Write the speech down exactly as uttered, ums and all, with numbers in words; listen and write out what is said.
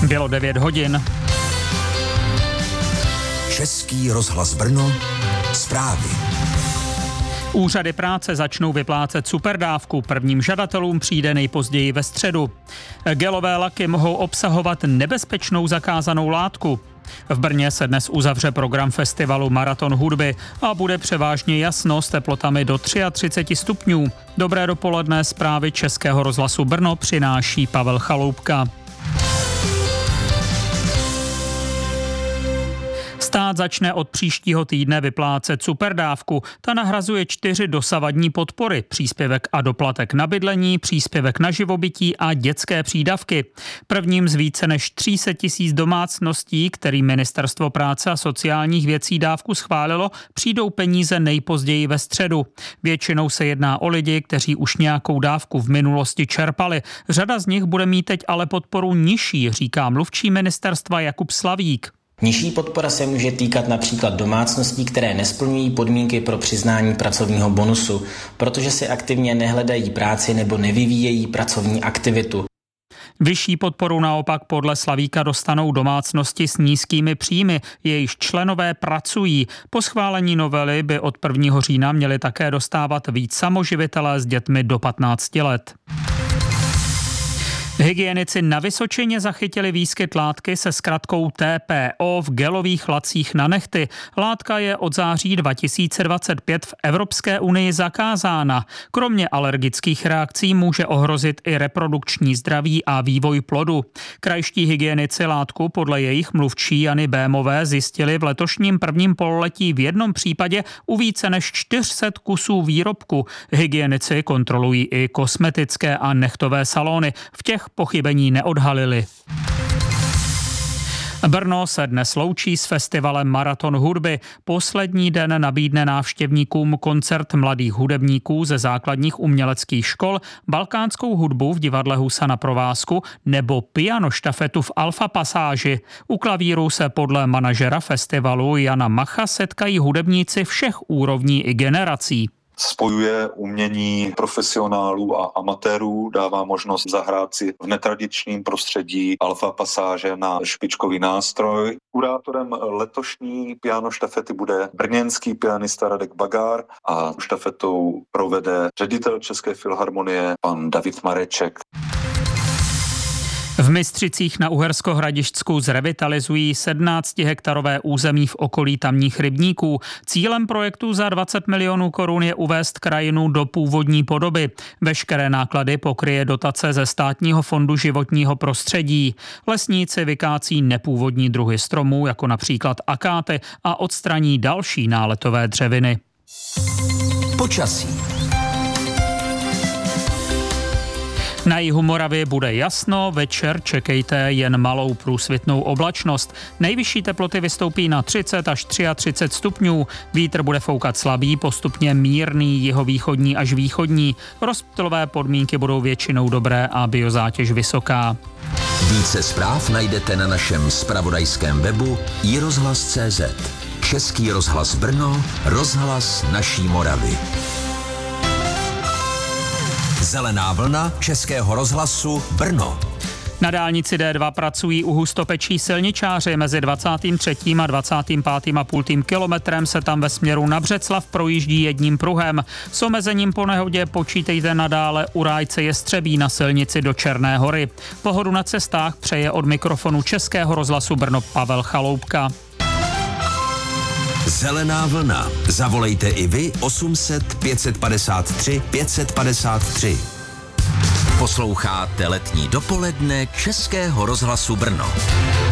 Bylo devět hodin. Český rozhlas Brno, zprávy. Úřady práce začnou vyplácet superdávku. Prvním žadatelům přijde nejpozději ve středu. Gelové laky mohou obsahovat nebezpečnou zakázanou látku. V Brně se dnes uzavře program festivalu Maraton hudby a bude převážně jasno s teplotami do třicet tři stupňů. Dobré dopoledne, zprávy Českého rozhlasu Brno přináší Pavel Chaloupka. Stát začne od příštího týdne vyplácet superdávku. Ta nahrazuje čtyři dosavadní podpory. Příspěvek a doplatek na bydlení, příspěvek na živobytí a dětské přídavky. Prvním z více než tři sta tisíc domácností, který Ministerstvo práce a sociálních věcí dávku schválilo, přijdou peníze nejpozději ve středu. Většinou se jedná o lidi, kteří už nějakou dávku v minulosti čerpali. Řada z nich bude mít teď ale podporu nižší, říká mluvčí ministerstva Jakub Slavík. Nižší podpora se může týkat například domácností, které nesplňují podmínky pro přiznání pracovního bonusu, protože si aktivně nehledají práci nebo nevyvíjejí pracovní aktivitu. Vyšší podporu naopak podle Slavíka dostanou domácnosti s nízkými příjmy, jejichž členové pracují. Po schválení novely by od prvního října měli také dostávat víc samoživitelé s dětmi do patnácti let. Hygienici na Vysočině zachytili výskyt látky se zkratkou T P O v gelových lacích na nehty. Látka je od září dva tisíce dvacet pět v Evropské unii zakázána. Kromě alergických reakcí může ohrozit i reprodukční zdraví a vývoj plodu. Krajští hygienici látku podle jejich mluvčí Jany Bémové zjistili v letošním prvním pololetí v jednom případě u více než čtyři sta kusů výrobku. Hygienici kontrolují i kosmetické a nechtové salony. V těch pochybení neodhalili. Brno se dnes loučí s festivalem Maraton hudby. Poslední den nabídne návštěvníkům koncert mladých hudebníků ze základních uměleckých škol, balkánskou hudbu v divadle Husa na provázku nebo pianoštafetu v Alfa Pasáži. U klavíru se podle manažera festivalu Jana Macha setkají hudebníci všech úrovní i generací. Spojuje umění profesionálů a amatérů, dává možnost zahrát si v netradičním prostředí Alfa Pasáže na špičkový nástroj. Kurátorem letošní pianoštafety bude brněnský pianista Radek Bagár a štafetou provede ředitel České filharmonie pan David Mareček. V Mystřicích na Uhersko-Hradišťsku zrevitalizují sedmnáctihektarové území v okolí tamních rybníků. Cílem projektu za dvacet milionů korun je uvést krajinu do původní podoby. Veškeré náklady pokryje dotace ze Státního fondu životního prostředí. Lesníci vykácí nepůvodní druhy stromů, jako například akáty, a odstraní další náletové dřeviny. Počasí. Na jihu Moravy bude jasno, večer čekejte jen malou průsvitnou oblačnost. Nejvyšší teploty vystoupí na třicet až třicet tři stupňů. Vítr bude foukat slabý, postupně mírný, jihovýchodní až východní. Rozptylové podmínky budou většinou dobré a biozátěž vysoká. Více zpráv najdete na našem zpravodajském webu i rozhlas tečka cé zet. Český rozhlas Brno, rozhlas naší Moravy. Zelená vlna Českého rozhlasu Brno. Na dálnici D dva pracují u hustopečí silničáři. Mezi dvacátým třetím a dvacátým pátým a půl kilometrem se tam ve směru na Břeclav projíždí jedním pruhem. S omezením po nehodě počítejte nadále u rájce Jestřebí na silnici do Černé Hory. Pohodu na cestách přeje od mikrofonu Českého rozhlasu Brno Pavel Chaloupka. Zelená vlna. Zavolejte i vy osm set pět set padesát tři pět set padesát tři. Posloucháte letní dopoledne Českého rozhlasu Brno.